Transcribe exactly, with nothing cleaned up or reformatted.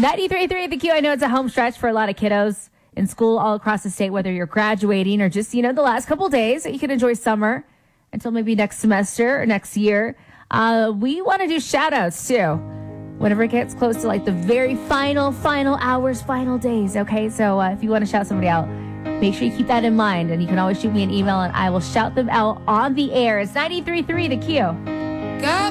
ninety-three point three The Q. I know it's a home stretch for a lot of kiddos in school all across the state, whether you're graduating or just, you know, the last couple days that you can enjoy summer until maybe next semester or next year. Uh, we want to do shout outs too. Whenever it gets close to like the very final, final hours, final days. Okay. So uh, if you want to shout somebody out, make sure you keep that in mind. And you can always shoot me an email and I will shout them out on the air. It's ninety-three point three The Q. Got